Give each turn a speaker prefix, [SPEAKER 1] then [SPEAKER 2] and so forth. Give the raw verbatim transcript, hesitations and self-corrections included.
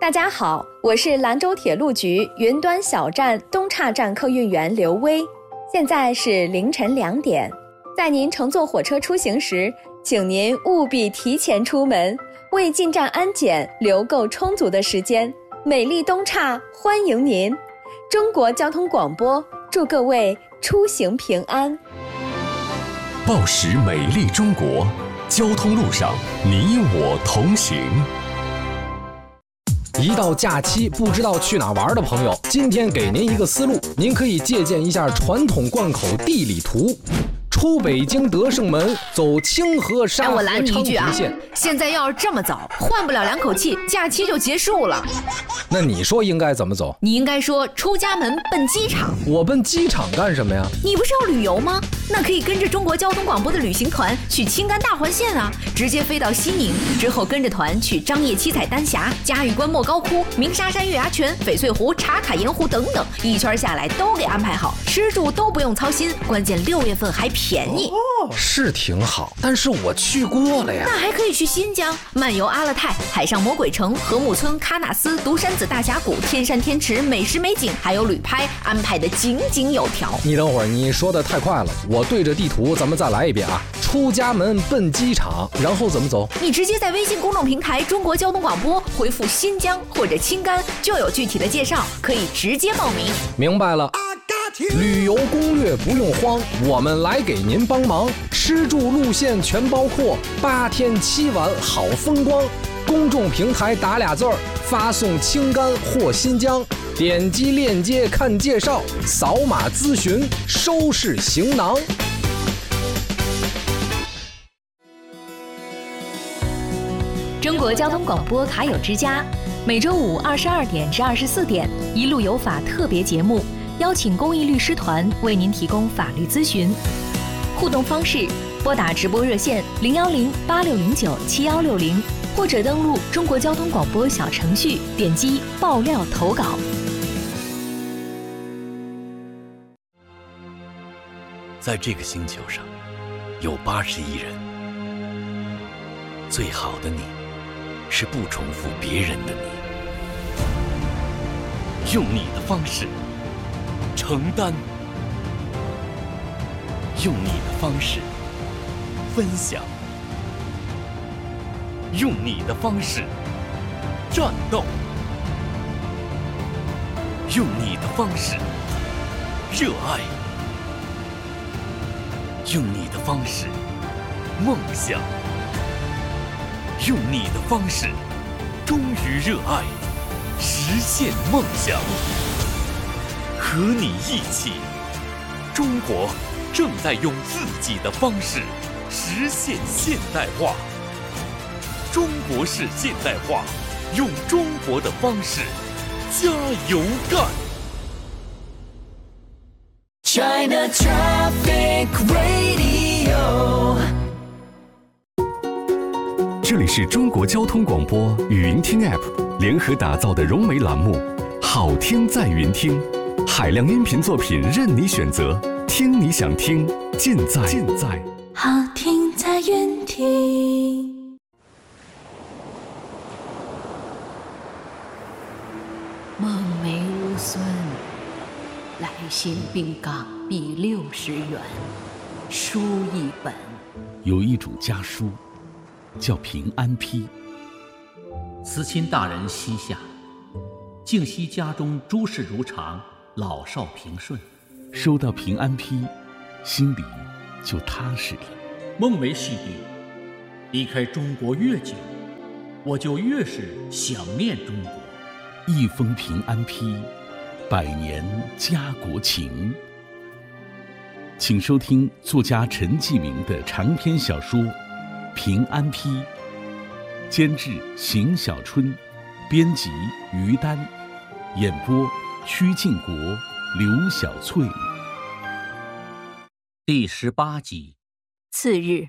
[SPEAKER 1] 大家好，我是兰州铁路局云端小站东岔站客运员刘薇。现在是凌晨两点，在您乘坐火车出行时，请您务必提前出门，为进站安检留够充足的时间。美丽东岔欢迎您！中国交通广播祝各位出行平安。
[SPEAKER 2] 报时美丽中国，交通路上你我同行。
[SPEAKER 3] 一到假期不知道去哪玩的朋友，今天给您一个思路，您可以借鉴一下传统贯口地理图。出北京德胜门，走清河沙河昌平线。
[SPEAKER 4] 现在要是这么走，换不了两口气，假期就结束了。
[SPEAKER 3] 那你说应该怎么走？
[SPEAKER 4] 你应该说出家门奔机场。
[SPEAKER 3] 我奔机场干什么呀？
[SPEAKER 4] 你不是要旅游吗？那可以跟着中国交通广播的旅行团去青甘大环线啊，直接飞到西宁，之后跟着团去张掖七彩丹霞、嘉峪关莫高窟、鸣沙山月牙泉、翡翠湖、茶卡盐湖等等，一圈下来都给安排好，吃住都不用操心，关键六月份还便宜。
[SPEAKER 3] 哦，是挺好，但是我去过了呀。
[SPEAKER 4] 那还可以去新疆漫游阿勒泰、海上魔鬼城、禾木村、喀纳斯、独山子大峡谷、天山天池，美食美景还有旅拍，安排的井井有条。
[SPEAKER 3] 你等会儿，你说的太快了，我对着地图咱们再来一遍啊。出家门奔机场，然后怎么走？
[SPEAKER 4] 你直接在微信公众平台中国交通广播回复新疆或者青甘，就有具体的介绍，可以直接报名。
[SPEAKER 3] 明白了。旅游攻略不用慌，我们来给您帮忙，吃住路线全包括，八天七晚好风光。公众平台打俩字儿，发送青甘或新疆，点击链接看介绍，扫码咨询，收拾行囊。
[SPEAKER 1] 中国交通广播卡友之家，每周五二十二点至二十四点，一路有法特别节目。邀请公益律师团为您提供法律咨询，互动方式：拨打直播热线零幺零八六零九七幺六零，或者登录中国交通广播小程序，点击爆料投稿。
[SPEAKER 5] 在这个星球上，有八十亿人，最好的你，是不重复别人的你，用你的方式。承担，用你的方式分享，用你的方式战斗，用你的方式热爱，用你的方式梦想，用你的方式忠于热爱，实现梦想。和你一起，中国正在用自己的方式实现现代化。中国式现代化，用中国的方式加油干。
[SPEAKER 6] China Traffic Radio，
[SPEAKER 2] 这里是中国交通广播语音听 App 联合打造的融媒栏目，好听在云听。海量音频作品任你选择，听你想听，尽在尽在
[SPEAKER 6] 好听在云听。
[SPEAKER 7] 梦梅无孙，来信并港币六十元，书一本。
[SPEAKER 8] 有一主家书，叫平安批。
[SPEAKER 9] 慈亲大人膝下，敬惜家中诸事如常。老少平顺，
[SPEAKER 8] 收到平安批，心里就踏实了。
[SPEAKER 9] 梦梅细弟，离开中国越久，我就越是想念中国。
[SPEAKER 8] 一封平安批，百年家国情。请收听作家陈继明的长篇小说《平安批》，监制邢小春，编辑于丹，演播曲靖国、刘小翠。
[SPEAKER 9] 第十八集。
[SPEAKER 4] 次日，